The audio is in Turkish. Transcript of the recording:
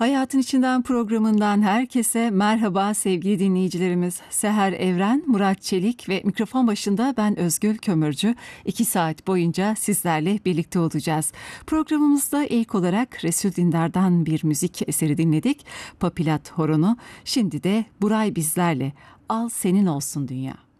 Hayatın İçinden programından herkese merhaba sevgili dinleyicilerimiz. Seher Evren, Murat Çelik ve mikrofon başında ben Özgül Kömürcü. 2 saat boyunca sizlerle birlikte olacağız. Programımızda ilk olarak Resul Dindar'dan bir müzik eseri dinledik. Papilat Horonu. Şimdi de Buray bizlerle. Al senin olsun dünya.